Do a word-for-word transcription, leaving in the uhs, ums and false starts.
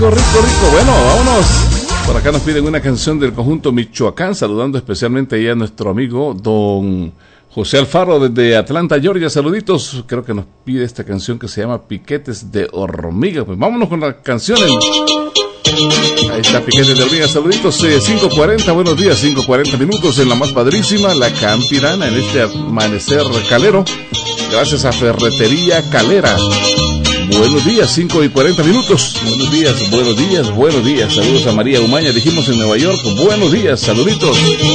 Rico, rico, bueno, vámonos. Por acá nos piden una canción del conjunto Michoacán, saludando especialmente ahí a nuestro amigo don José Alfaro desde Atlanta, Georgia. Saluditos, creo que nos pide esta canción que se llama Piquetes de Hormiga. Pues vámonos con la canción. Ahí está Piquetes de Hormiga, saluditos. eh, cinco cuarenta, buenos días, cinco cuarenta minutos en la más padrísima, la Campirana, en este amanecer calero. Gracias a Ferretería Calera. Buenos días, cinco y cuarenta minutos. Buenos días, buenos días, buenos días. Saludos a María Umaña, dijimos en Nueva York. Buenos días, saluditos.